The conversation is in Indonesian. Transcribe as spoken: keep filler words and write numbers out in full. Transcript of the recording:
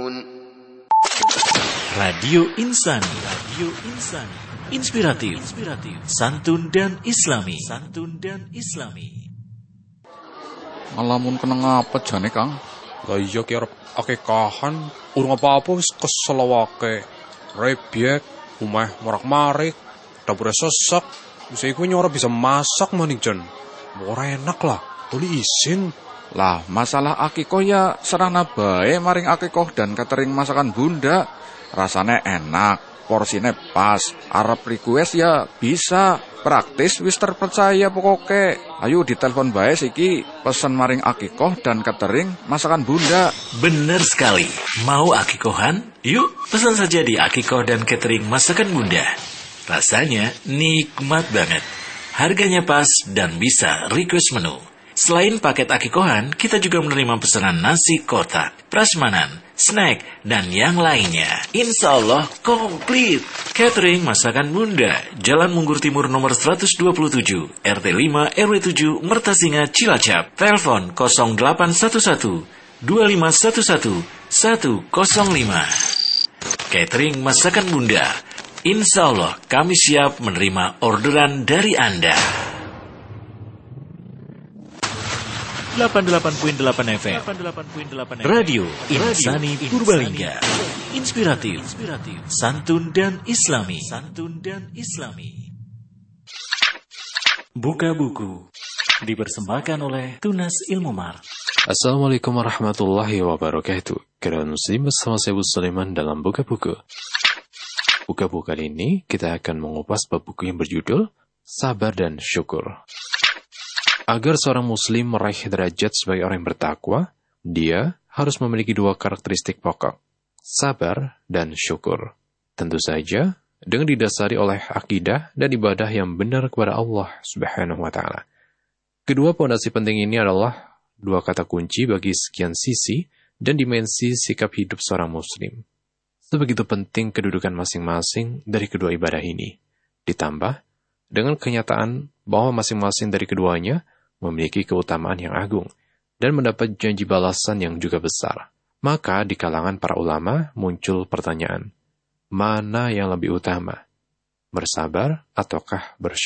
Radio Insani, Radio Insani, inspiratif, inspiratif, santun dan islami, santun dan islami. Ngalamun kena ngapa jane, Kang? Lah iya ki arep akekahan, urung apa-apa wis kesel wae. Rebyek, umeh morak-marik, dapure sesek. Wis iku nyora bisa masak maning jen. Ora enak lah, boleh izin. Lah, masalah akikoh ya serana bae maring akikoh dan catering masakan Bunda. Rasane enak, porsine pas, arep request ya bisa, praktis wis terpercaya pokoke. Ayo ditelepon bae siki, pesen maring akikoh dan catering masakan Bunda. Bener sekali, mau akikohan? Yuk pesan saja di akikoh dan catering masakan Bunda. Rasanya nikmat banget, harganya pas dan bisa request menu. Selain paket akikohan, kita juga menerima pesanan nasi kotak, prasmanan, snack, dan yang lainnya. Insya Allah komplit. Catering Masakan Bunda, Jalan Munggur Timur nomor seratus dua puluh tujuh, R T lima R W tujuh, Mertasinga, Cilacap. Telepon nol delapan satu satu dua lima satu satu satu nol lima. Catering Masakan Bunda, insya Allah kami siap menerima orderan dari Anda. delapan puluh delapan koma delapan F M Radio Insani Purbalingga. Inspiratif, santun dan islami. Santun dan islami. Buka buku dipersembahkan oleh Tunas Ilmu Mar. Assalamualaikum warahmatullahi wabarakatuh. Kerabat muslim bersama saya Bu Sulaiman dalam Buka Buku. Buka buku kali ini kita akan mengupas bab buku yang berjudul Sabar dan Syukur. Agar seorang muslim meraih derajat sebagai orang yang bertakwa, dia harus memiliki dua karakteristik pokok, sabar dan syukur. Tentu saja, dengan didasari oleh akidah dan ibadah yang benar kepada Allah Subhanahu wa Ta'ala. Kedua pondasi penting ini adalah dua kata kunci bagi sekian sisi dan dimensi sikap hidup seorang muslim. Sebegitu penting kedudukan masing-masing dari kedua ibadah ini. Ditambah dengan kenyataan bahwa masing-masing dari keduanya memiliki keutamaan yang agung dan mendapat janji balasan yang juga besar. Maka di kalangan para ulama muncul pertanyaan, mana yang lebih utama? Bersabar ataukah bersyukur?